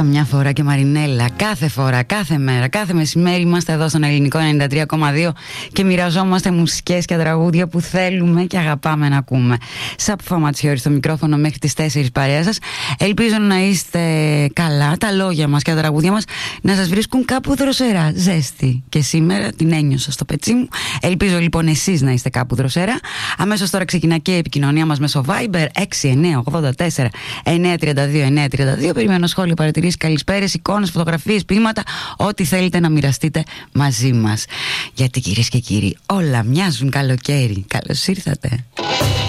Καμιά φορά και Μαρινέλα, κάθε φορά, κάθε μέρα, κάθε μεσημέρι είμαστε εδώ στον Ελληνικό 93,2 και μοιραζόμαστε μουσικές και τραγούδια που θέλουμε και αγαπάμε να ακούμε. Σαπ Φωματσιώρη στο μικρόφωνο μέχρι τις 4 παρέα σας. Ελπίζω να είστε καλά, τα λόγια μας και τα τραγούδια μας να σας βρίσκουν κάπου δροσερά, ζέστη. Και σήμερα την ένιωσα στο πετσί μου. Ελπίζω λοιπόν εσείς να είστε κάπου δροσερά. Αμέσως τώρα ξεκινά και η επικοινωνία μας μέσω Viber 6984 932 932. Περιμένω σχόλια, παρατηρήσεις, καλησπέρες, εικόνες, φωτογραφίες, ποίηματα, ό,τι θέλετε να μοιραστείτε μαζί μας. Γιατί κυρίες και κύριοι, όλα μοιάζουν καλοκαίρι. Καλώς ήρθατε.